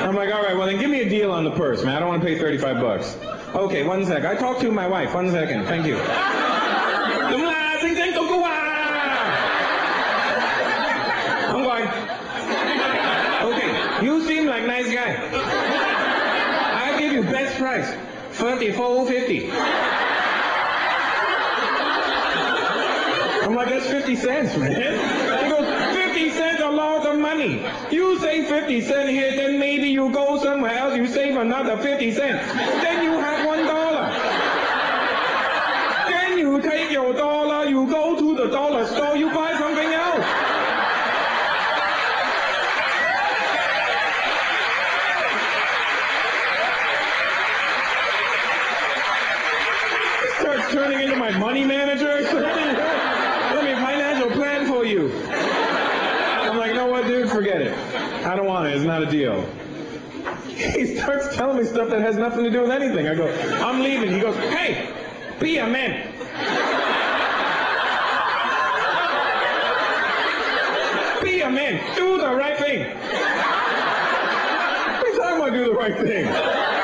I'm like, all right, well then give me a deal on the purse, man. I don't want to pay 35 bucks. Okay, 1 sec. I talked to my wife. 1 second. Thank you. I'm going. Okay, you seem like a nice guy. I'll give you best price. 34.50. I'm like, that's 50 cents, man. He goes, 50 cents a lot of money. You save 50 cents here, then maybe you go somewhere else, you save another 50 cents. Then you have $1. Then you take your dollar, you go to the dollar store, you buy something else. He starts turning into my money manager. Let me financial plan for you. I'm like, no what, dude, forget it. I don't want it. It's not a deal. He starts telling me stuff that has nothing to do with anything. I go, I'm leaving. He goes, hey, be a man. Be a man. Do the right thing. What are you talking about, do the right thing?